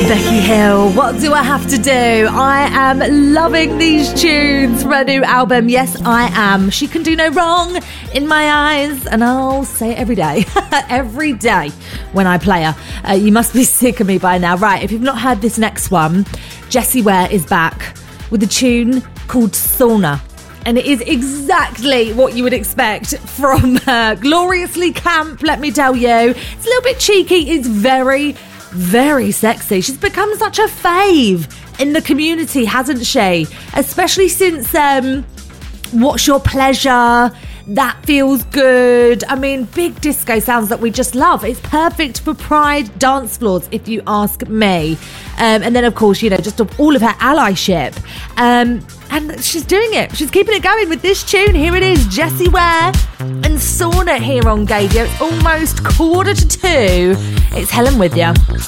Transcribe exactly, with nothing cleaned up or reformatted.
Becky Hill, what do I have to do? I am loving these tunes from her new album. Yes, I am. She can do no wrong in my eyes, and I'll say it every day. Every day when I play her. Uh, you must be sick of me by now. Right, if you've not heard this next one, Jessie Ware is back with a tune called Sauna. And it is exactly what you would expect from her. Gloriously camp, let me tell you. It's a little bit cheeky. It's very, very sexy. She's become such a fave in the community, hasn't she? Especially since um, What's Your Pleasure? That Feels Good. I mean, big disco sounds that we just love. It's perfect for Pride dance floors, if you ask me. Um, and then, of course, you know, just all of her allyship. Um, and she's doing it. She's keeping it going with this tune. Here it is, Jessie Ware and Sauna here on Gaydio. It's almost quarter to two. It's Helen with you.